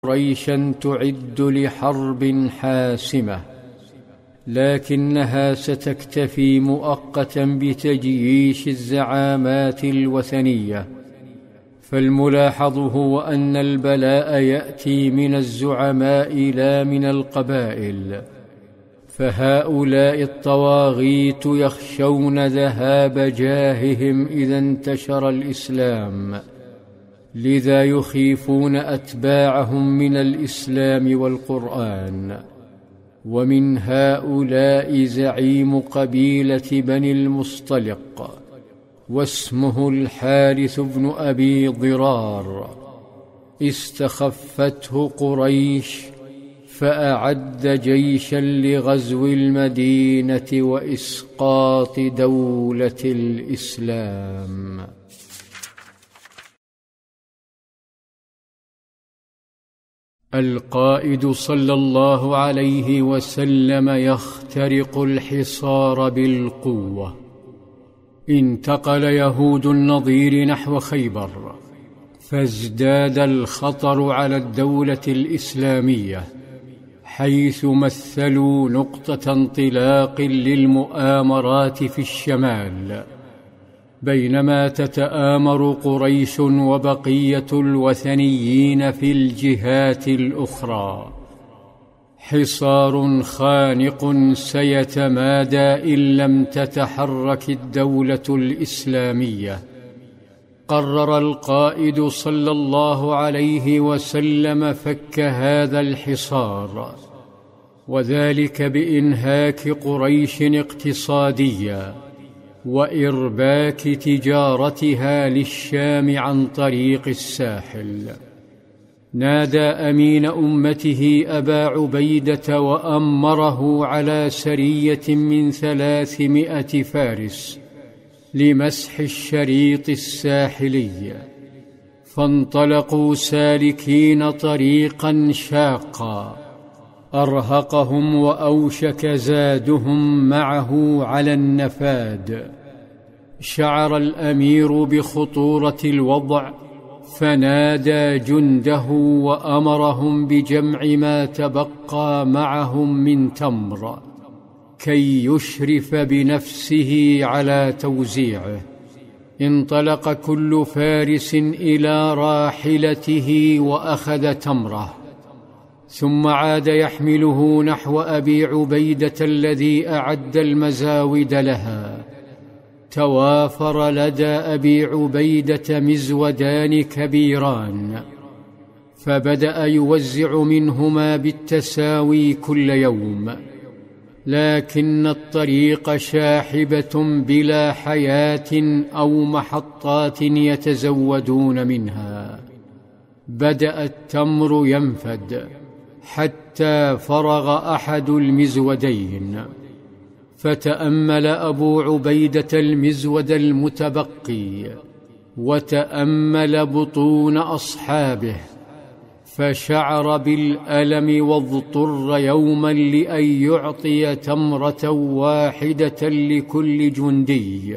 قريشا تعد لحرب حاسمة، لكنها ستكتفي مؤقتا بتجييش الزعامات الوثنية. فالملاحظ هو أن البلاء يأتي من الزعماء لا من القبائل، فهؤلاء الطواغيت يخشون ذهاب جاههم إذا انتشر الإسلام، لذا يخيفون أتباعهم من الإسلام والقرآن. ومن هؤلاء زعيم قبيلة بني المصطلق، واسمه الحارث بن أبي ضرار، استخفته قريش فأعد جيشا لغزو المدينة وإسقاط دولة الإسلام. القائد صلى الله عليه وسلم يخترق الحصار بالقوة. انتقل يهود النضير نحو خيبر، فازداد الخطر على الدولة الإسلامية، حيث مثلوا نقطة انطلاق للمؤامرات في الشمال، بينما تتآمر قريش وبقية الوثنيين في الجهات الأخرى. حصار خانق سيتمادى إن لم تتحرك الدولة الإسلامية. قرر القائد صلى الله عليه وسلم فك هذا الحصار، وذلك بإنهاك قريش اقتصاديا وإرباك تجارتها للشام عن طريق الساحل. نادى أمين أمته أبا عبيدة وأمره على سرية من 300 فارس لمسح الشريط الساحلي، فانطلقوا سالكين طريقا شاقا أرهقهم وأوشك زادهم معه على النفاد. شعر الأمير بخطورة الوضع، فنادى جنده وأمرهم بجمع ما تبقى معهم من تمر كي يشرف بنفسه على توزيعه. انطلق كل فارس إلى راحلته وأخذ تمره، ثم عاد يحمله نحو أبي عبيدة الذي أعد المزاود لها. توافر لدى أبي عبيدة مزودان كبيران، فبدأ يوزع منهما بالتساوي كل يوم، لكن الطريق شاحبة بلا حياة أو محطات يتزودون منها. بدأ التمر ينفد حتى فرغ أحد المزودين، فتأمل أبو عبيدة المزود المتبقي وتأمل بطون أصحابه، فشعر بالألم واضطر يوما لأن يعطي تمرة واحدة لكل جندي،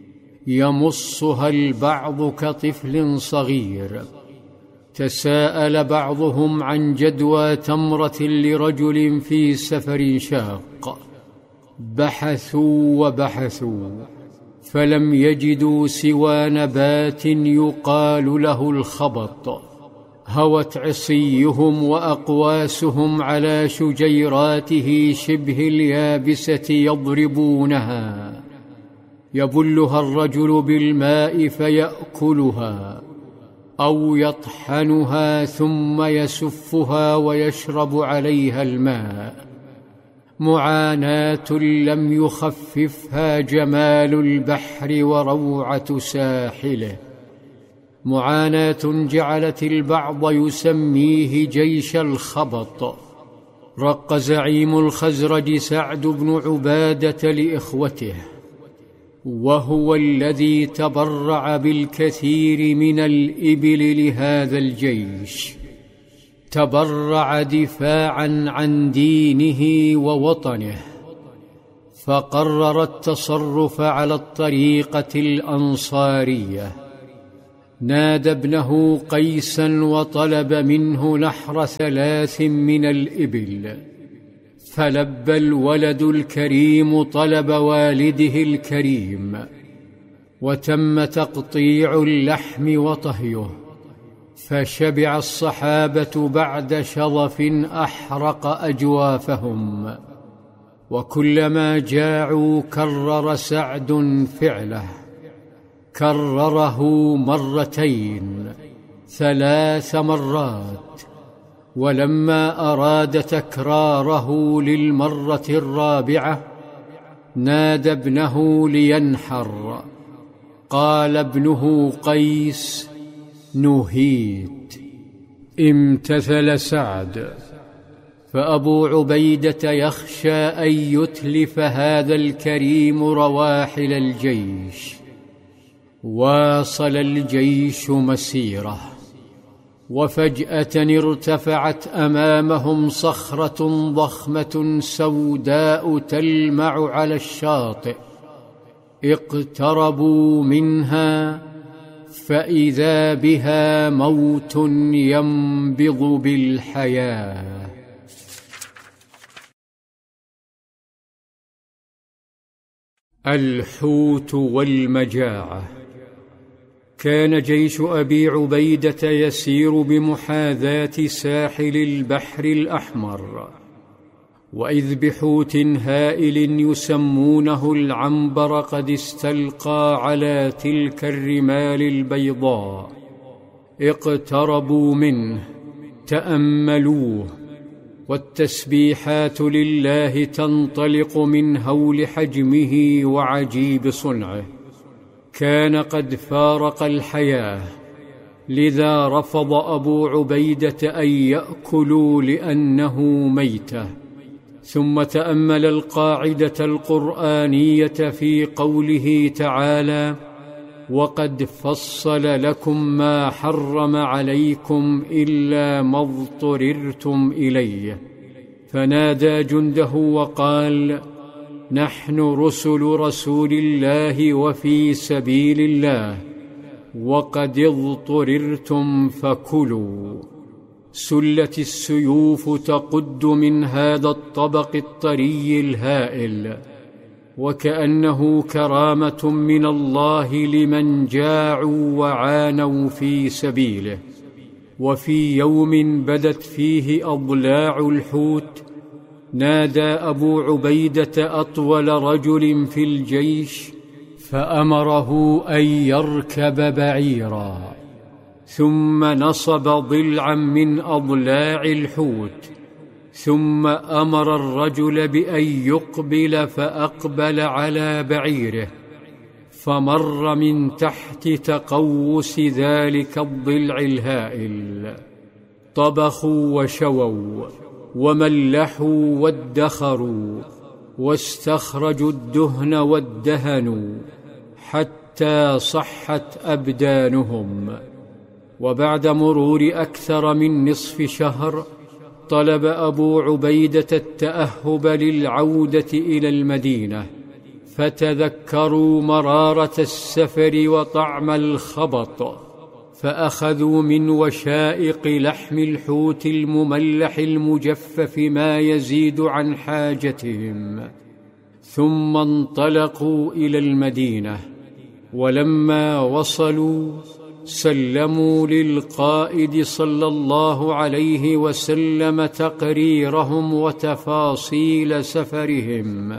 يمصها البعض كطفل صغير. تساءل بعضهم عن جدوى تمرة لرجل في سفر شاق، بحثوا وبحثوا فلم يجدوا سوى نبات يقال له الخبط. هوت عصيهم وأقواسهم على شجيراته شبه اليابسة يضربونها، يبلها الرجل بالماء فيأكلها أو يطحنها ثم يسفها ويشرب عليها الماء. معاناة لم يخففها جمال البحر وروعة ساحله، معاناة جعلت البعض يسميه جيش الخبط. رق زعيم الخزرج سعد بن عبادة لإخوته، وهو الذي تبرع بالكثير من الإبل لهذا الجيش، تبرع دفاعا عن دينه ووطنه، فقرر التصرف على الطريقة الأنصارية. نادى ابنه قيسا وطلب منه نحر 3 من الإبل، فلبى الولد الكريم طلب والده الكريم، وتم تقطيع اللحم وطهيه، فشبع الصحابة بعد شظف أحرق أجوافهم. وكلما جاعوا كرر سعد فعله، كرره 2 3 مرات، ولما أراد تكراره للمرة الرابعة نادى ابنه لينحر، قال ابنه قيس: نهيت. امتثل سعد، فأبو عبيدة يخشى أن يتلف هذا الكريم رواحل الجيش. واصل الجيش مسيره، وفجأة ارتفعت أمامهم صخرة ضخمة سوداء تلمع على الشاطئ. اقتربوا منها فإذا بها موت ينبض بالحياة. الحوت والمجاعة. كان جيش أبي عبيدة يسير بمحاذاة ساحل البحر الأحمر، وإذ بحوت هائل يسمونه العنبر قد استلقى على تلك الرمال البيضاء. اقتربوا منه، تأملوه، والتسبيحات لله تنطلق من هول حجمه وعجيب صنعه. كان قد فارق الحياة، لذا رفض أبو عبيدة أن يأكلوا لأنه ميتة. ثم تأمل القاعدة القرآنية في قوله تعالى: وقد فصل لكم ما حرم عليكم إلا ما اضطررتم إليه. فنادى جنده وقال: نحن رسل رسول الله وفي سبيل الله، وقد اضطررتم فكلوا. سلت السيوف تقد من هذا الطبق الطري الهائل، وكأنه كرامة من الله لمن جاعوا وعانوا في سبيله. وفي يوم بدت فيه أضلاع الحوت، نادى أبو عبيدة أطول رجل في الجيش فأمره أن يركب بعيرا، ثم نصب ضلعا من أضلاع الحوت، ثم أمر الرجل بأن يقبل، فأقبل على بعيره، فمر من تحت تقوس ذلك الضلع الهائل. طبخوا وشووا وملحوا وادخروا، واستخرجوا الدهن وادهنوا حتى صحت أبدانهم. وبعد مرور أكثر من نصف شهر طلب أبو عبيدة التأهب للعودة إلى المدينة، فتذكروا مرارة السفر وطعم الخبط، فأخذوا من وشائق لحم الحوت المملح المجفف ما يزيد عن حاجتهم، ثم انطلقوا إلى المدينة. ولما وصلوا سلموا للقائد صلى الله عليه وسلم تقريرهم وتفاصيل سفرهم،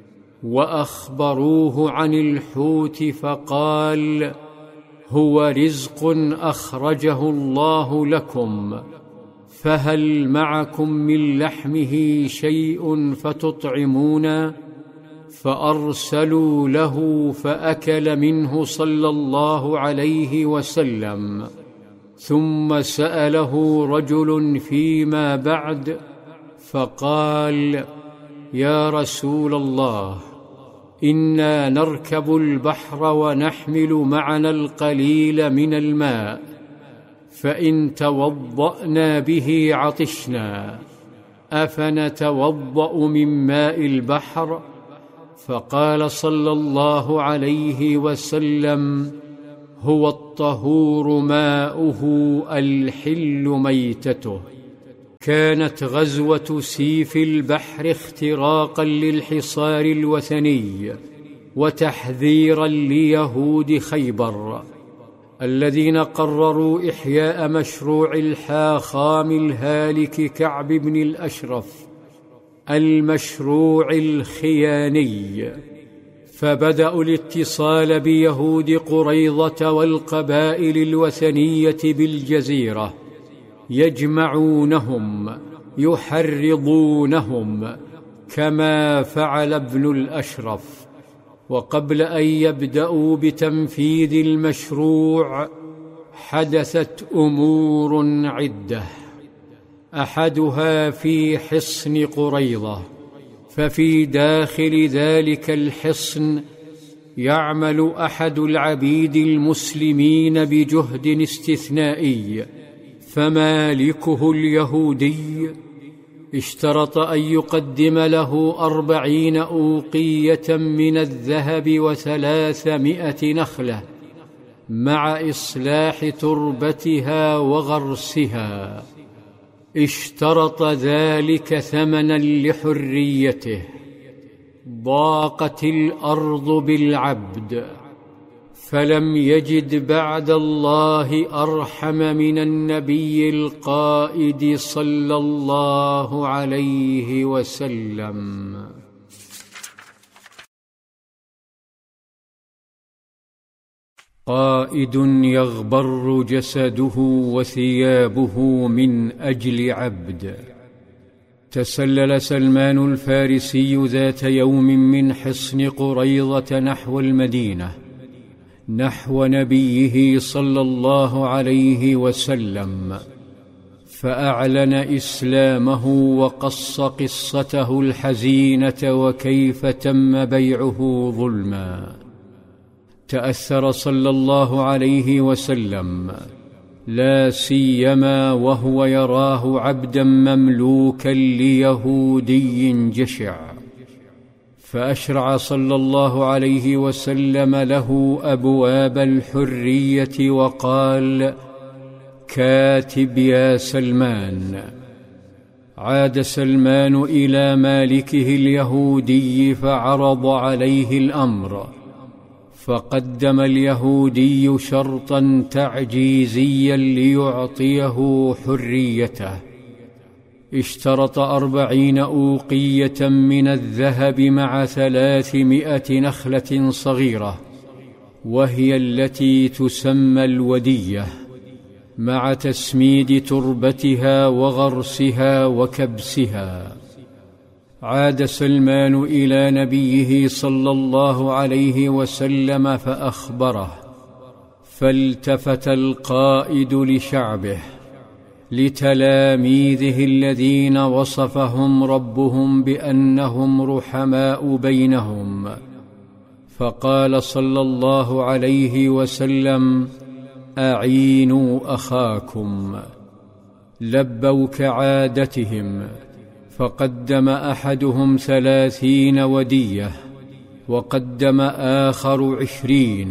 وأخبروه عن الحوت، فقال: هو رزق أخرجه الله لكم، فهل معكم من لحمه شيء فتطعمون؟ فأرسلوا له فأكل منه صلى الله عليه وسلم. ثم سأله رجل فيما بعد فقال: يا رسول الله، إنا نركب البحر ونحمل معنا القليل من الماء، فإن توضأنا به عطشنا، أفنتوضأ من ماء البحر؟ فقال صلى الله عليه وسلم: هو الطهور الطهور ماؤه الحل ميتته. كانت غزوة سيف البحر اختراقا للحصار الوثني وتحذيرا ليهود خيبر الذين قرروا إحياء مشروع الحاخام الهالك كعب بن الأشرف، المشروع الخياني. فبدأوا الاتصال بيهود قريظة والقبائل الوثنية بالجزيرة، يجمعونهم يحرضونهم كما فعل ابن الأشرف. وقبل أن يبدأوا بتنفيذ المشروع حدثت أمور عدة، أحدها في حصن قريظة. ففي داخل ذلك الحصن يعمل أحد العبيد المسلمين بجهد استثنائي، فمالكه اليهودي اشترط أن يقدم له 40 أوقية من الذهب و300 نخلة مع إصلاح تربتها وغرسها. اشترط ذلك ثمنا لحريته. ضاقت الأرض بالعبد، فلم يجد بعد الله أرحم من النبي القائد صلى الله عليه وسلم. قائد يغبر جسده وثيابه من أجل عبد. تسلل سلمان الفارسي ذات يوم من حصن قريظة نحو المدينة، نحو نبيه صلى الله عليه وسلم، فأعلن إسلامه وقص قصته الحزينة وكيف تم بيعه ظلما. تأثر صلى الله عليه وسلم، لا سيما وهو يراه عبدا مملوكا ليهودي جشع، فأشرع صلى الله عليه وسلم له أبواب الحرية وقال: كاتب يا سلمان. عاد سلمان إلى مالكه اليهودي فعرض عليه الأمر، فقدم اليهودي شرطا تعجيزيا ليعطيه حريته. اشترط 40 أوقية من الذهب مع 300 نخلة صغيرة، وهي التي تسمى الودية، مع تسميد تربتها وغرسها وكبسها. عاد سلمان إلى نبيه صلى الله عليه وسلم فأخبره، فالتفت القائد لشعبه، لتلاميذه الذين وصفهم ربهم بأنهم رحماء بينهم، فقال صلى الله عليه وسلم: أعينوا أخاكم. لبوا كعادتهم، فقدم أحدهم 30 ودية، وقدم آخر 20،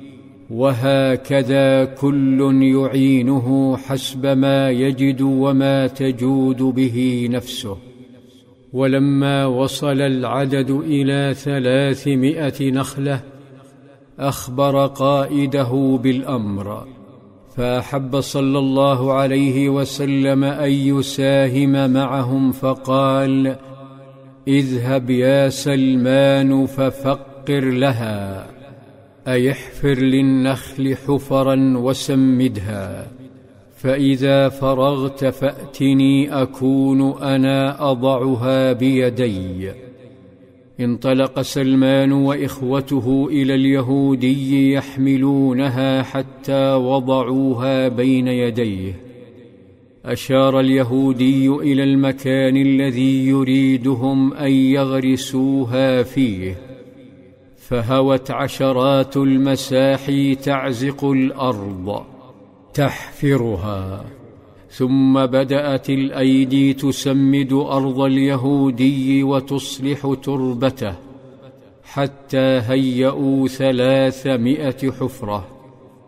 وهكذا كل يعينه حسب ما يجد وما تجود به نفسه. ولما وصل العدد إلى 300 نخلة أخبر قائده بالأمر، فأحب صلى الله عليه وسلم أن يساهم معهم، فقال: اذهب يا سلمان ففقر لها، أي احفر للنخل حفرا وسمدها، فإذا فرغت فأتني أكون أنا أضعها بيدي. انطلق سلمان وإخوته إلى اليهودي يحملونها حتى وضعوها بين يديه. أشار اليهودي إلى المكان الذي يريدهم أن يغرسوها فيه، فهوت عشرات المساحي تعزق الأرض تحفرها، ثم بدأت الأيدي تسمد أرض اليهودي وتصلح تربته، حتى هيئوا 300 حفرة.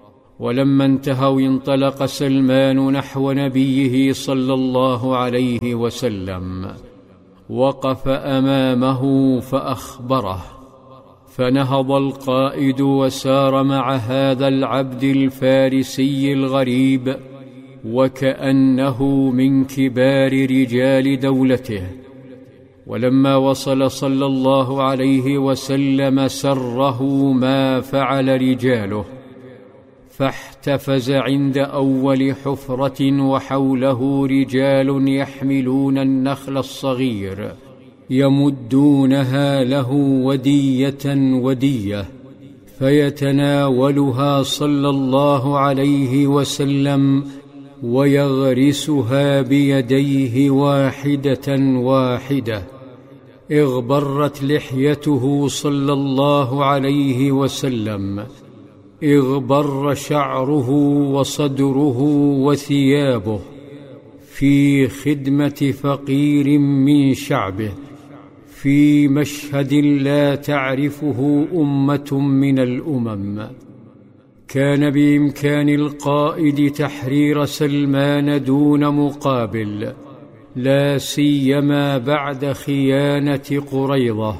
ولما انتهوا انطلق سلمان نحو نبيه صلى الله عليه وسلم، وقف أمامه فأخبره، فنهض القائد وسار مع هذا العبد الفارسي الغريب، وكأنه من كبار رجال دولته. ولما وصل صلى الله عليه وسلم سره ما فعل رجاله، فاحتفز عند أول حفرة وحوله رجال يحملون النخل الصغير يمدونها له ودية ودية، فيتناولها صلى الله عليه وسلم ويغرسها بيديه واحدة واحدة. اغبرت لحيته صلى الله عليه وسلم، اغبر شعره وصدره وثيابه في خدمة فقير من شعبه، في مشهد لا تعرفه أمة من الأمم. كان بإمكان القائد تحرير سلمان دون مقابل، لا سيما بعد خيانة قريظة،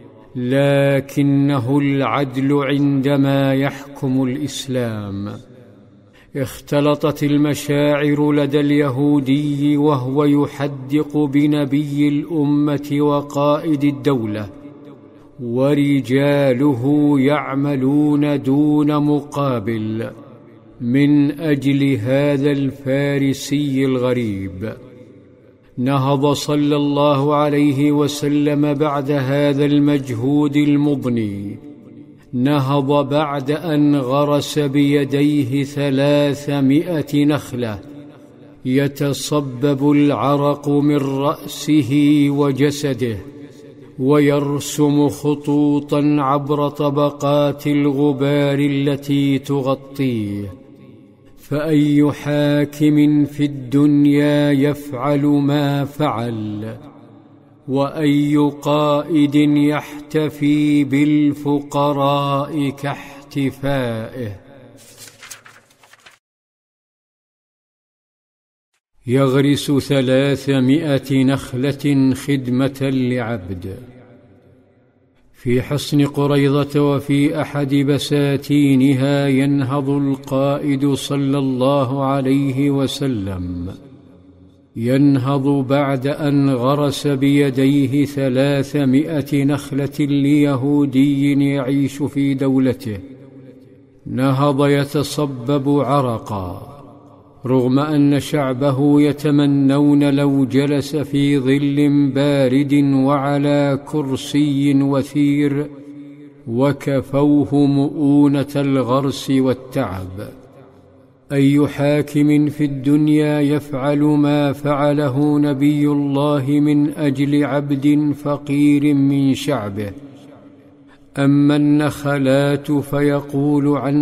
لكنه العدل عندما يحكم الإسلام. اختلطت المشاعر لدى اليهودي وهو يحدق بنبي الأمة وقائد الدولة، ورجاله يعملون دون مقابل من أجل هذا الفارسي الغريب. نهض صلى الله عليه وسلم بعد هذا المجهود المضني، نهض بعد أن غرس بيديه 300 نخلة، يتصبب العرق من رأسه وجسده، ويرسم خطوطا عبر طبقات الغبار التي تغطيه. فأي حاكم في الدنيا يفعل ما فعل، وأي قائد يحتفي بالفقراء كاحتفائه؟ يغرس 300 نخلة خدمة لعبد. في حصن قريظة وفي أحد بساتينها ينهض القائد صلى الله عليه وسلم، ينهض بعد أن غرس بيديه 300 نخلة ليهودي يعيش في دولته. نهض يتصبب عرقا، رغم أن شعبه يتمنون لو جلس في ظل بارد وعلى كرسي وثير، وكفوه مؤونة الغرس والتعب. أي حاكم في الدنيا يفعل ما فعله نبي الله من أجل عبد فقير من شعبه؟ أما النخلات فيقول عن